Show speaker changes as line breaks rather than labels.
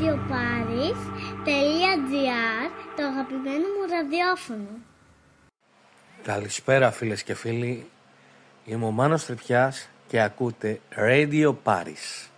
radioparis.gr, το αγαπημένο μου ραδιόφωνο.
Καλησπέρα φίλες και φίλοι, είμαι ο Μάνος Τρυπιάς και ακούτε Radio Paris.